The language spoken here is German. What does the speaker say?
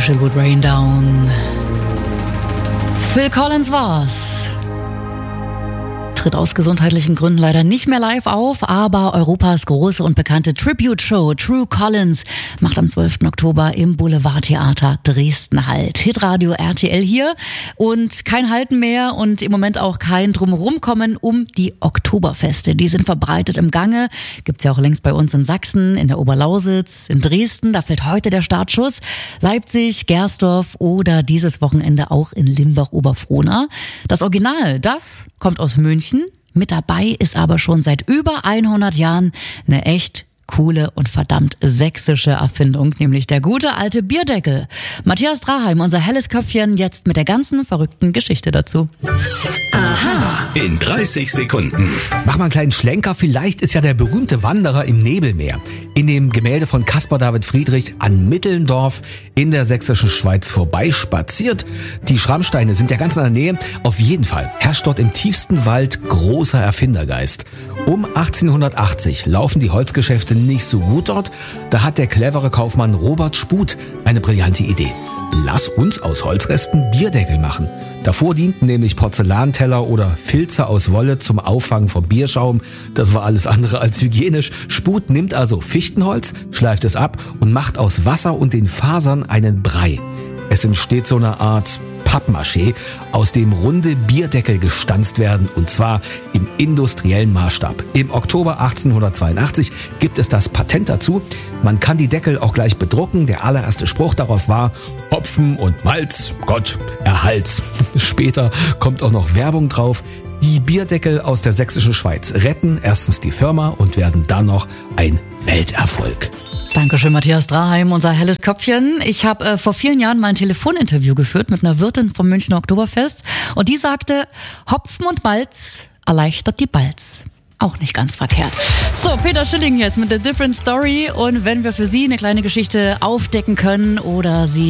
Wish It Would Rain Down. Phil Collins war's. Tritt aus gesundheitlichen Gründen leider nicht mehr live auf, aber Europas große und bekannte Tribute-Show True Collins macht am 12. Oktober im Boulevardtheater Dresden Halt. Hitradio RTL hier und kein Halten mehr und im Moment auch kein Drumherumkommen um die Oktoberfeste. Die sind verbreitet im Gange, gibt's ja auch längst bei uns in Sachsen, in der Oberlausitz, in Dresden, da fällt heute der Startschuss, Leipzig, Gersdorf oder dieses Wochenende auch in Limbach-Oberfrohna. Das Original, das kommt aus München. Mit dabei ist aber schon seit über 100 Jahren eine echt coole und verdammt sächsische Erfindung, nämlich der gute alte Bierdeckel. Matthias Draheim, unser helles Köpfchen, jetzt mit der ganzen verrückten Geschichte dazu. Aha. In 30 Sekunden. Mach mal einen kleinen Schlenker. Vielleicht ist ja der berühmte Wanderer im Nebelmeer in dem Gemälde von Caspar David Friedrich an Mittelndorf in der sächsischen Schweiz vorbeispaziert. Die Schrammsteine sind ja ganz in der Nähe. Auf jeden Fall herrscht dort im tiefsten Wald großer Erfindergeist. Um 1880 laufen die Holzgeschäfte nicht so gut dort. Da hat der clevere Kaufmann Robert Sput eine brillante Idee. Lass uns aus Holzresten Bierdeckel machen. Davor dienten nämlich Porzellanteller oder Filze aus Wolle zum Auffangen von Bierschaum. Das war alles andere als hygienisch. Sput nimmt also Fichtenholz, schleift es ab und macht aus Wasser und den Fasern einen Brei. Es entsteht so eine Art Pappmaché, aus dem runde Bierdeckel gestanzt werden, und zwar im industriellen Maßstab. Im Oktober 1882 gibt es das Patent dazu. Man kann die Deckel auch gleich bedrucken. Der allererste Spruch darauf war: Hopfen und Malz, Gott erhalt's. Später kommt auch noch Werbung drauf. Die Bierdeckel aus der sächsischen Schweiz retten erstens die Firma und werden dann noch ein Welterfolg. Dankeschön, Matthias Draheim, unser helles Köpfchen. Ich habe vor vielen Jahren mal ein Telefoninterview geführt mit einer Wirtin vom Münchner Oktoberfest und die sagte, Hopfen und Malz erleichtert die Balz. Auch nicht ganz verkehrt. So, Peter Schilling jetzt mit The Different Story, und wenn wir für Sie eine kleine Geschichte aufdecken können oder Sie